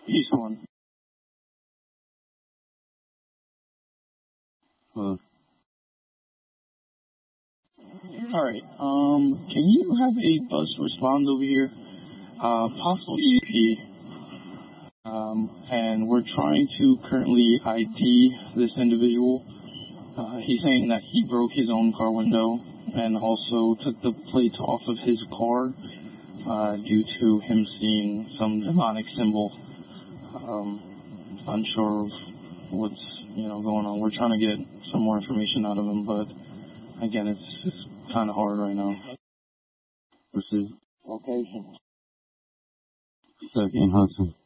East one. Alright, can you have a bus respond over here? Possible EAP. And we're trying to currently ID this individual. He's saying that he broke his own car window and also took the plates off of his car, due to him seeing some demonic symbol. Unsure of what's, going on. We're trying to get some more information out of him, but again, it's just kind of hard right now. This is location. 2nd Hudson.